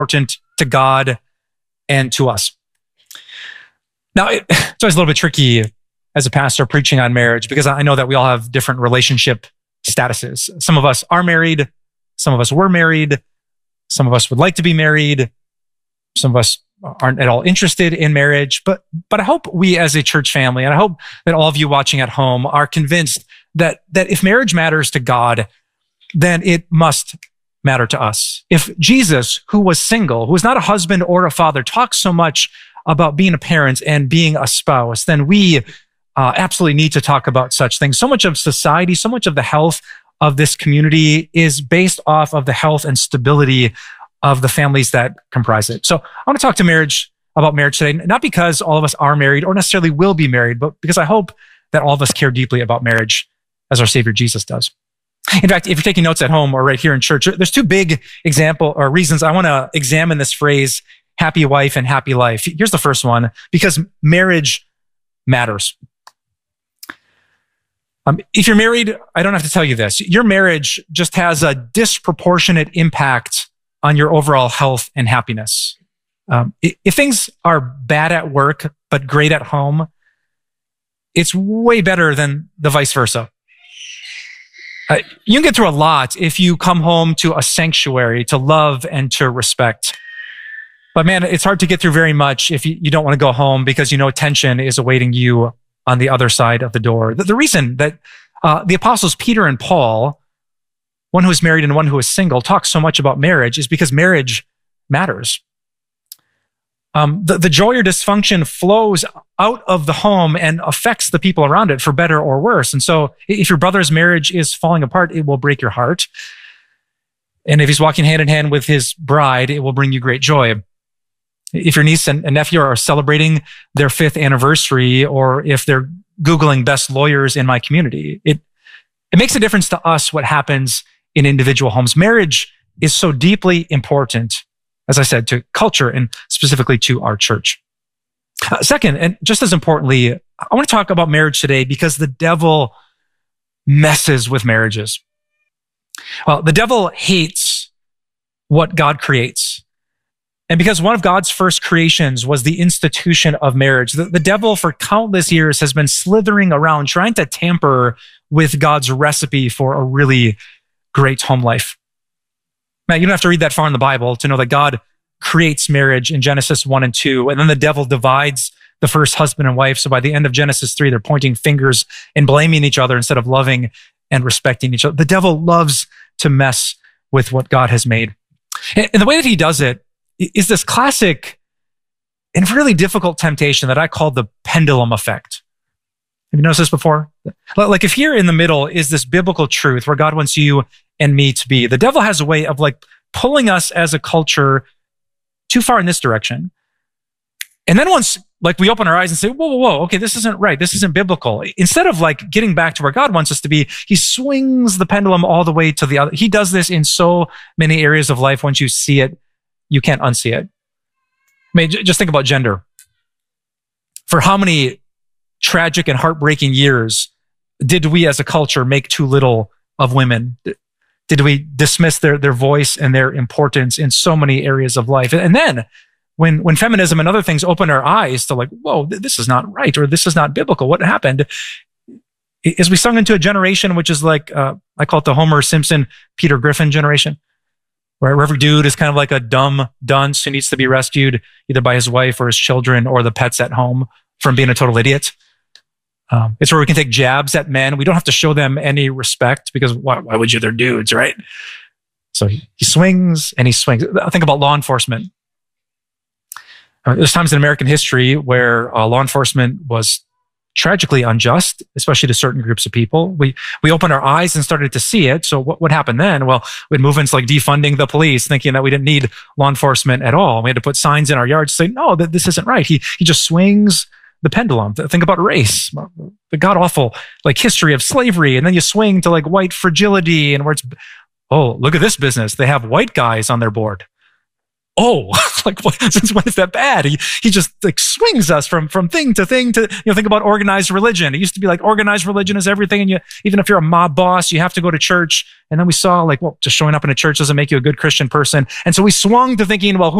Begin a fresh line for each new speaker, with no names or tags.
important to God and to us. Now, it's always a little bit tricky as a pastor preaching on marriage because I know that we all have different relationship statuses. Some of us are married. Some of us were married. Some of us would like to be married. Some of us aren't at all interested in marriage. But I hope we as a church family, and I hope that all of you watching at home are convinced that if marriage matters to God, then it must matter to us. If Jesus, who was single, who was not a husband or a father, talks so much about being a parent and being a spouse, then we absolutely need to talk about such things. So much of society, so much of the health of this community is based off of the health and stability of the families that comprise it. So I want to talk about marriage today, not because all of us are married or necessarily will be married, but because I hope that all of us care deeply about marriage as our Savior Jesus does. In fact, if you're taking notes at home or right here in church, there's two big example or reasons I want to examine this phrase, happy wife and happy life. Here's the first one, because marriage matters. If you're married, I don't have to tell you this. Your marriage just has a disproportionate impact on your overall health and happiness. If things are bad at work, but great at home, it's way better than the vice versa. You can get through a lot if you come home to a sanctuary to love and to respect. But man, it's hard to get through very much if you don't want to go home because you know tension is awaiting you on the other side of the door. The reason that the apostles Peter and Paul, one who is married and one who is single, talk so much about marriage is because marriage matters. The joy or dysfunction flows out of the home and affects the people around it for better or worse. And so if your brother's marriage is falling apart, it will break your heart. And if he's walking hand in hand with his bride, it will bring you great joy. If your niece and nephew are celebrating their 5th anniversary, or if they're Googling best lawyers in my community, it makes a difference to us what happens in individual homes. Marriage is so deeply important, as I said, to culture and specifically to our church. Second, and just as importantly, I want to talk about marriage today because the devil messes with marriages. Well, the devil hates what God creates. And because one of God's first creations was the institution of marriage, the devil for countless years has been slithering around trying to tamper with God's recipe for a really great home life. Now, you don't have to read that far in the Bible to know that God creates marriage in Genesis 1 and 2, and then the devil divides the first husband and wife. So by the end of Genesis 3, they're pointing fingers and blaming each other instead of loving and respecting each other. The devil loves to mess with what God has made. And the way that he does it is this classic and really difficult temptation that I call the pendulum effect. Have you noticed this before? Like if here in the middle is this biblical truth where God wants you and me to be, the devil has a way of like pulling us as a culture too far in this direction. And then once like we open our eyes and say, whoa, okay, this isn't right. This isn't biblical. Instead of like getting back to where God wants us to be, he swings the pendulum all the way to the other. He does this in so many areas of life. Once you see it, you can't unsee it. I mean, just think about gender. For how many tragic and heartbreaking years did we as a culture make too little of women? Did we dismiss their voice and their importance in so many areas of life? And then when feminism and other things open our eyes to like, whoa, this is not right, or this is not biblical. What happened is we sung into a generation which is like, I call it the Homer Simpson, Peter Griffin generation, where every dude is kind of like a dumb dunce who needs to be rescued either by his wife or his children or the pets at home from being a total idiot. It's where we can take jabs at men. We don't have to show them any respect because why would you? They're dudes, right? So he swings and he swings. Think about law enforcement. There's times in American history where law enforcement was tragically unjust, especially to certain groups of people. We opened our eyes and started to see it. So what happened then? Well, we had movements like defunding the police, thinking that we didn't need law enforcement at all. We had to put signs in our yards to say, no, that this isn't right. He just swings the pendulum. Think about race, the god-awful like history of slavery. And then you swing to like white fragility and where it's, oh, look at this business. They have white guys on their board. oh, like what, since when is that bad? He just like swings us from thing to thing to, think about organized religion. It used to be like organized religion is everything. And even if you're a mob boss, you have to go to church. And then we saw like, well, just showing up in a church doesn't make you a good Christian person. And so we swung to thinking, well, who